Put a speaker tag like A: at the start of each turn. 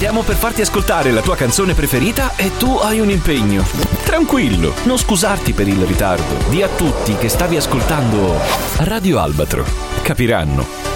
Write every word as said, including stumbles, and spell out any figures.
A: Stiamo per farti ascoltare la tua canzone preferita e tu hai un impegno. Tranquillo, non scusarti per il ritardo. Di a tutti che stavi ascoltando Radio Albatro. Capiranno.